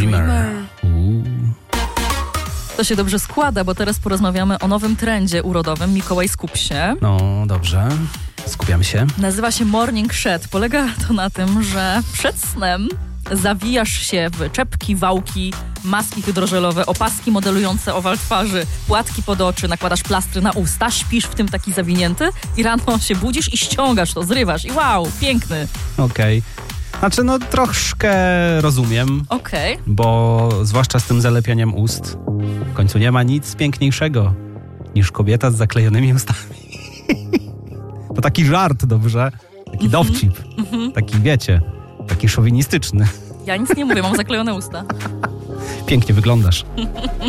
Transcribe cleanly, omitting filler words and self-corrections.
Dreamer. To się dobrze składa, bo teraz porozmawiamy o nowym trendzie urodowym. Mikołaj, skup się. No, dobrze. Skupiam się. Nazywa się Morning Shed. Polega to na tym, że przed snem zawijasz się w czepki, wałki, maski hydrożelowe, opaski modelujące owal twarzy, płatki pod oczy, nakładasz plastry na usta, śpisz w tym taki zawinięty i rano się budzisz i ściągasz to, zrywasz i wow, piękny. Okej. Znaczy, no troszkę rozumiem, Okej. bo zwłaszcza z tym zalepianiem ust, w końcu nie ma nic piękniejszego niż kobieta z zaklejonymi ustami. To taki żart, dobrze? Taki dowcip. Taki, wiecie, taki szowinistyczny. Ja nic nie mówię, mam zaklejone usta. Pięknie wyglądasz.